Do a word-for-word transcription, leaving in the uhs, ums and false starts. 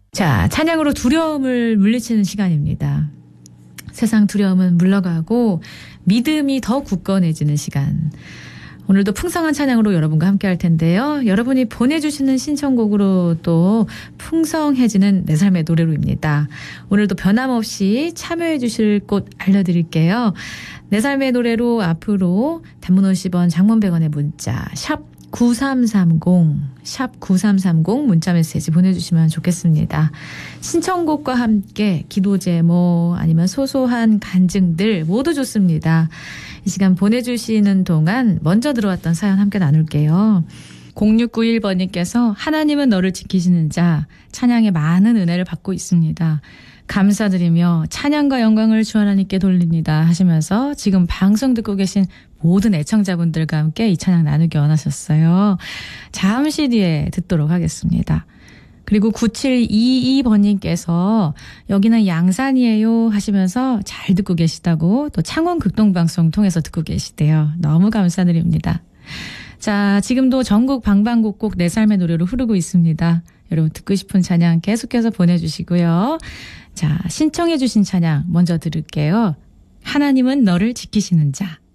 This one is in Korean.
자, 찬양으로 두려움을 물리치는 시간입니다. 세상 두려움은 물러가고 믿음이 더 굳건해지는 시간. 오늘도 풍성한 찬양으로 여러분과 함께 할 텐데요. 여러분이 보내주시는 신청곡으로 또 풍성해지는 내 삶의 노래로입니다. 오늘도 변함없이 참여해 주실 곳 알려드릴게요. 내 삶의 노래로 앞으로 단문 오십 원, 장문 백 원의 문자 샵 구삼삼공 샵 구삼삼공 문자 메시지 보내주시면 좋겠습니다. 신청곡과 함께 기도 제목 아니면 소소한 간증들 모두 좋습니다. 이 시간 보내주시는 동안 먼저 들어왔던 사연 함께 나눌게요. 공육구일 번님께서 하나님은 너를 지키시는 자, 찬양에 많은 은혜를 받고 있습니다. 감사드리며 찬양과 영광을 주 하나님께 돌립니다 하시면서 지금 방송 듣고 계신 모든 애청자분들과 함께 이 찬양 나누기 원하셨어요. 잠시 뒤에 듣도록 하겠습니다. 그리고 구칠이이 번님께서 여기는 양산이에요 하시면서 잘 듣고 계시다고 또 창원 극동방송 통해서 듣고 계시대요. 너무 감사드립니다. 자, 지금도 전국 방방곡곡 내 삶의 노래로 흐르고 있습니다. 여러분 듣고 싶은 찬양 계속해서 보내주시고요. 자, 신청해 주신 찬양 먼저 들을게요. 하나님은 너를 지키시는 자.